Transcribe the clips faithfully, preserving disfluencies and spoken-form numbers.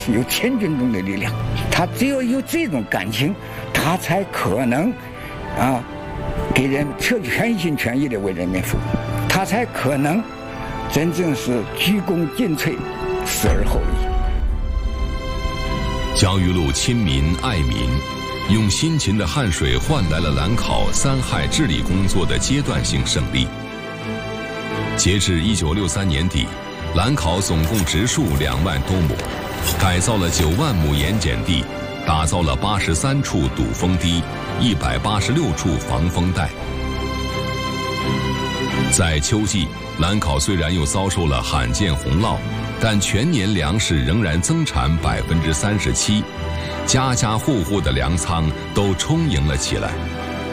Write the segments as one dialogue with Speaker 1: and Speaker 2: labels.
Speaker 1: 有千军中的力量，他只有有这种感情，他才可能啊给人全全心全意的为人民服务，他才可能真正是鞠躬尽瘁，死而后已。
Speaker 2: 焦裕禄亲民爱民，用辛勤的汗水换来了兰考三害治理工作的阶段性胜利。截至一九六三年底，兰考总共植树两万多亩，改造了九万亩盐碱地，打造了八十三处堵风堤，一百八十六处防风带。在秋季，兰考虽然又遭受了罕见洪涝，但全年粮食仍然增产百分之三十七，家家户户的粮仓都充盈了起来。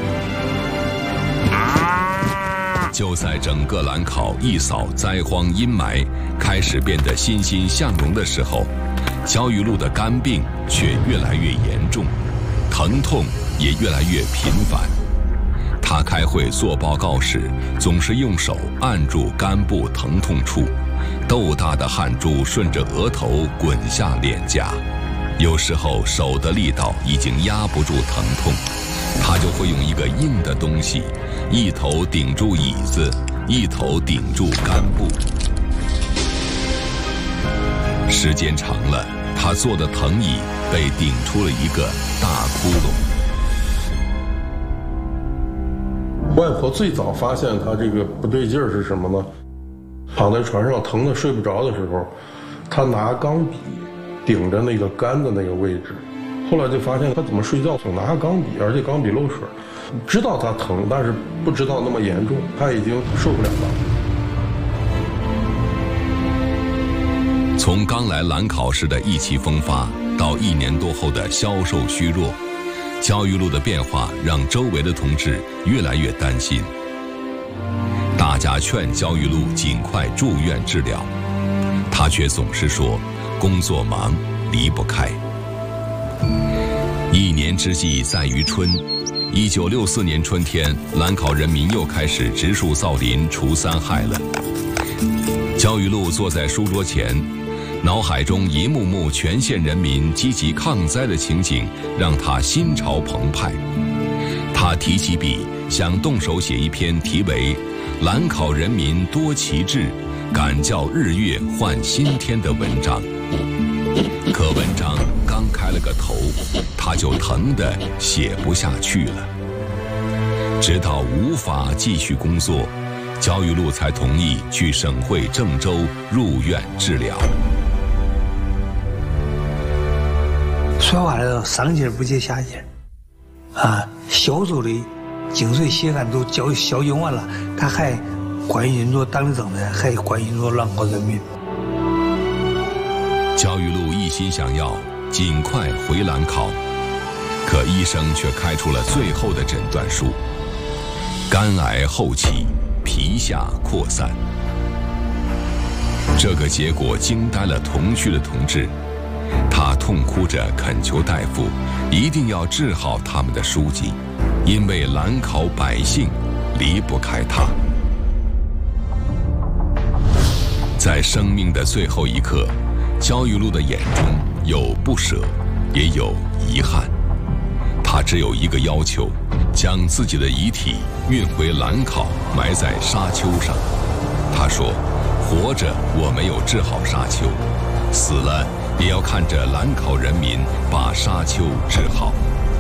Speaker 2: 就在整个兰考一扫灾荒阴霾，开始变得欣欣向荣的时候，焦裕禄的肝病却越来越严重，疼痛也越来越频繁。他开会做报告时，总是用手按住肝部疼痛处，豆大的汗珠顺着额头滚下脸颊，有时候手的力道已经压不住疼痛，他就会用一个硬的东西，一头顶住椅子，一头顶住肝部。时间长了，他坐的藤椅被顶出了一个大窟窿。
Speaker 3: 外婆最早发现他这个不对劲儿是什么呢？躺在床上疼得睡不着的时候，他拿钢笔顶着那个肝的那个位置，后来就发现他怎么睡觉总拿钢笔，而且钢笔漏水，知道他疼，但是不知道那么严重，他已经受不了了。
Speaker 2: 从刚来兰考时的意气风发，到一年多后的消瘦虚弱，焦裕禄的变化让周围的同志越来越担心。大家劝焦裕禄尽快住院治疗，他却总是说工作忙，离不开。一年之计在于春，一九六四年春天，兰考人民又开始植树造林除三害了。焦裕禄坐在书桌前，脑海中一幕幕全县人民积极抗灾的情景让他心潮澎湃。他提起笔，想动手写一篇题为《兰考人民多奇志，敢教日月换新天》的文章。可文章刚开了个头，他就疼得写不下去了。直到无法继续工作，焦裕禄才同意去省会郑州入院治疗。
Speaker 4: 说话来说，上劲不接下劲，啊，小周的精髓血汗都交消尽完了，他还关心着党的政策，还关心着兰考人民。
Speaker 2: 焦裕禄一心想要尽快回兰考，可医生却开出了最后的诊断书：肝癌后期，皮下扩散。这个结果惊呆了同区的同志，他痛哭着恳求大夫一定要治好他们的书记，因为兰考百姓离不开他。在生命的最后一刻，焦裕禄的眼中有不舍，也有遗憾。他只有一个要求，将自己的遗体运回兰考，埋在沙丘上。他说，活着我没有治好沙丘，死了也要看着兰考人民把沙丘治好。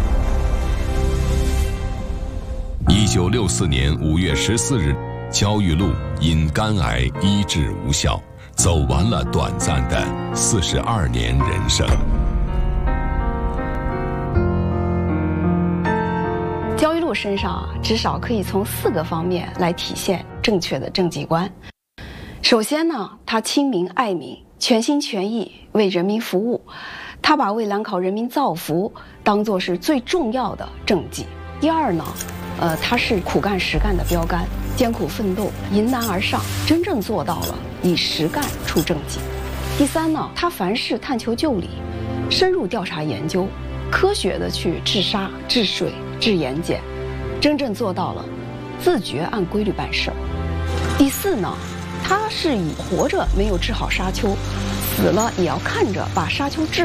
Speaker 2: 一九六四年五月十四日，焦裕禄因肝癌医治无效，走完了短暂的四十二年人生。
Speaker 5: 焦裕禄身上啊，至少可以从四个方面来体现正确的政绩观。首先呢，他亲民爱民，全心全意为人民服务，他把为兰考人民造福当作是最重要的政绩。第二呢，呃，他是苦干实干的标杆，艰苦奋斗，迎难而上，真正做到了以实干出政绩。第三呢，他凡事探求究理，深入调查研究，科学的去治沙、治水、治盐碱，真正做到了自觉按规律办事儿。第四呢，他是以活着没有治好沙丘，死了也要看着把沙丘治